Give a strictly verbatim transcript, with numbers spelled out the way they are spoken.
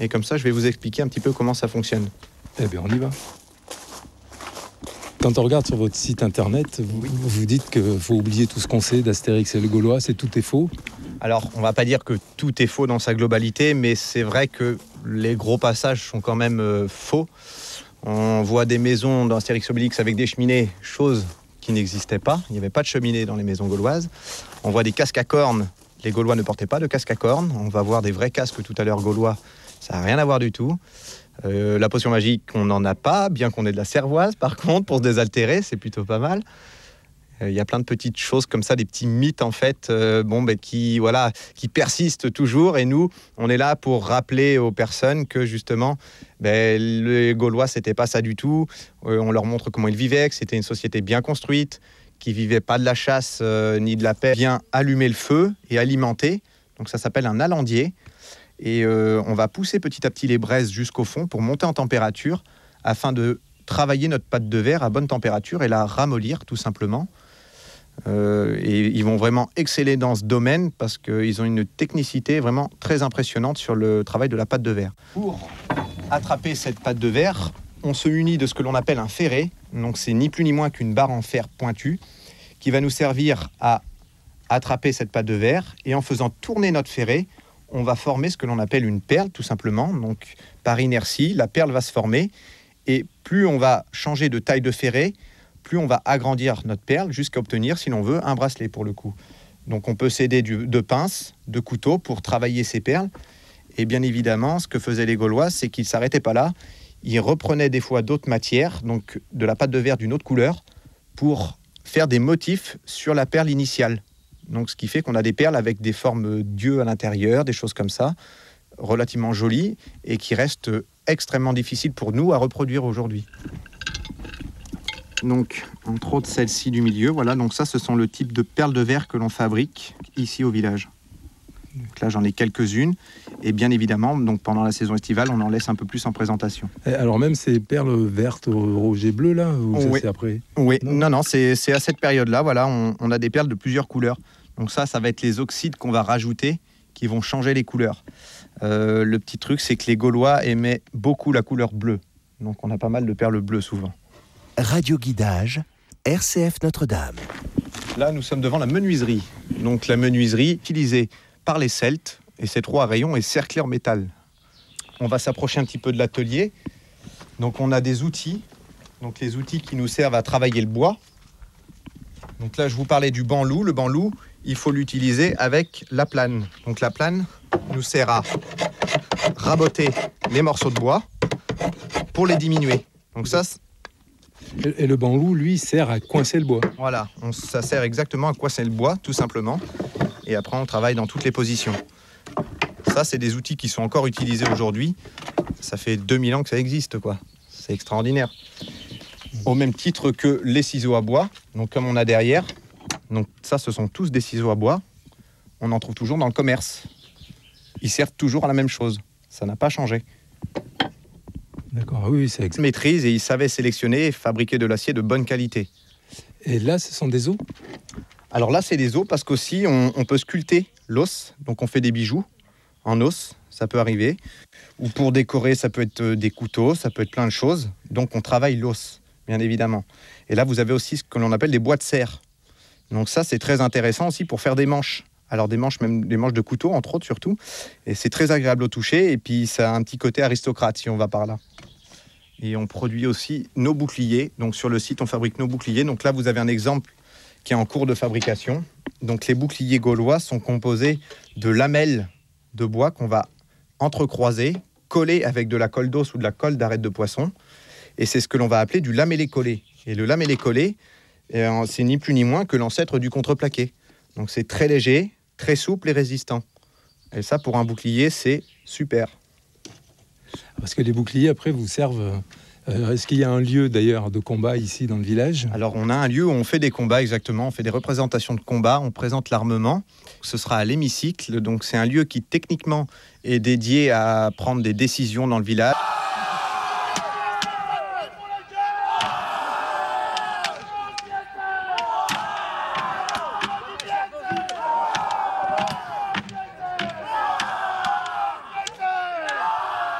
Et comme ça, je vais vous expliquer un petit peu comment ça fonctionne. Eh bien, on y va. Quand on regarde sur votre site internet, vous, oui. vous dites qu'il faut oublier tout ce qu'on sait d'Astérix et le Gaulois, c'est tout est faux. Alors, on ne va pas dire que tout est faux dans sa globalité, mais c'est vrai que les gros passages sont quand même euh, faux. On voit des maisons dans Astérix Obélix avec des cheminées, chose qui n'existait pas. Il n'y avait pas de cheminée dans les maisons gauloises. On voit des casques à cornes. Les Gaulois ne portaient pas de casque à cornes. On va voir des vrais casques tout à l'heure gaulois. Ça n'a rien à voir du tout. Euh, la potion magique, on n'en a pas, bien qu'on ait de la cervoise, par contre, pour se désaltérer, c'est plutôt pas mal. Il euh, y a plein de petites choses comme ça, des petits mythes, en fait, euh, bon, ben, qui, voilà, qui persistent toujours. Et nous, on est là pour rappeler aux personnes que, justement, ben, les Gaulois, c'était pas ça du tout. Euh, on leur montre comment ils vivaient, que c'était une société bien construite, qui vivait pas de la chasse euh, ni de la pêche, bien allumer le feu et alimenter. Donc ça s'appelle un alandier. Et euh, on va pousser petit à petit les braises jusqu'au fond pour monter en température afin de travailler notre pâte de verre à bonne température et la ramollir tout simplement. Euh, et ils vont vraiment exceller dans ce domaine parce qu'ils ont une technicité vraiment très impressionnante sur le travail de la pâte de verre. Pour attraper cette pâte de verre, on se munit de ce que l'on appelle un ferret. Donc c'est ni plus ni moins qu'une barre en fer pointue qui va nous servir à attraper cette pâte de verre. Et en faisant tourner notre ferret, on va former ce que l'on appelle une perle, tout simplement. Donc, par inertie, la perle va se former. Et plus on va changer de taille de ferret, plus on va agrandir notre perle jusqu'à obtenir, si l'on veut, un bracelet pour le coup. Donc, on peut s'aider du, de pinces, de couteaux pour travailler ces perles. Et bien évidemment, ce que faisaient les Gaulois, c'est qu'ils ne s'arrêtaient pas là. Ils reprenaient des fois d'autres matières, donc de la pâte de verre d'une autre couleur, pour faire des motifs sur la perle initiale. Donc, ce qui fait qu'on a des perles avec des formes d'yeux à l'intérieur, des choses comme ça, relativement jolies, et qui restent extrêmement difficiles pour nous à reproduire aujourd'hui. Donc, entre autres, celle-ci du milieu, voilà. Donc ça, ce sont le type de perles de verre que l'on fabrique ici au village. Donc là, j'en ai quelques-unes. Et bien évidemment, donc pendant la saison estivale, on en laisse un peu plus en présentation. Alors même ces perles vertes, rouges et bleues, là, ou ça, oui. c'est après? Oui, non, non, non c'est, c'est à cette période-là, voilà, on, on a des perles de plusieurs couleurs. Donc ça, ça va être les oxydes qu'on va rajouter, qui vont changer les couleurs. Euh, le petit truc, c'est que les Gaulois aimaient beaucoup la couleur bleue. Donc on a pas mal de perles bleues souvent. Radio Guidage, R C F Notre-Dame. Là, nous sommes devant la menuiserie. Donc la menuiserie utilisée par les Celtes, et cette roue à rayons est cerclée en métal. On va s'approcher un petit peu de l'atelier. Donc on a des outils, donc les outils qui nous servent à travailler le bois. Donc là, je vous parlais du banlou. Le banlou, il faut l'utiliser avec la plane. Donc la plane nous sert à raboter les morceaux de bois pour les diminuer. Donc ça, et le banlou, lui, sert à coincer le bois. Voilà, on, ça sert exactement à coincer le bois, tout simplement. Et après, on travaille dans toutes les positions. Ça, c'est des outils qui sont encore utilisés aujourd'hui. Ça fait deux mille ans que ça existe, quoi. C'est extraordinaire. Au même titre que les ciseaux à bois, donc comme on a derrière. Donc ça, ce sont tous des ciseaux à bois. On en trouve toujours dans le commerce. Ils servent toujours à la même chose. Ça n'a pas changé. D'accord, oui, c'est exact. Ils maîtrisent et ils savaient sélectionner et fabriquer de l'acier de bonne qualité. Et là, ce sont des os? Alors là, c'est des os parce qu'aussi, on, on peut sculpter l'os. Donc on fait des bijoux en os, ça peut arriver. Ou pour décorer, ça peut être des couteaux, ça peut être plein de choses. Donc on travaille l'os, bien évidemment. Et là, vous avez aussi ce que l'on appelle des bois de serre. Donc ça, c'est très intéressant aussi pour faire des manches. Alors des manches, même des manches de couteau, entre autres, surtout. Et c'est très agréable au toucher. Et puis, ça a un petit côté aristocrate, si on va par là. Et on produit aussi nos boucliers. Donc sur le site, on fabrique nos boucliers. Donc là, vous avez un exemple qui est en cours de fabrication. Donc les boucliers gaulois sont composés de lamelles de bois qu'on va entrecroiser, coller avec de la colle d'os ou de la colle d'arête de poisson. Et c'est ce que l'on va appeler du lamellé collé. Et le lamellé collé, c'est ni plus ni moins que l'ancêtre du contreplaqué. Donc c'est très léger, très souple et résistant. Et ça, pour un bouclier, c'est super. Parce que les boucliers, après, vous servent... Euh, est-ce qu'il y a un lieu, d'ailleurs, de combat ici, dans le village? Alors, on a un lieu où on fait des combats, exactement. On fait des représentations de combats, on présente l'armement. Ce sera à l'hémicycle. Donc, c'est un lieu qui, techniquement, est dédié à prendre des décisions dans le village.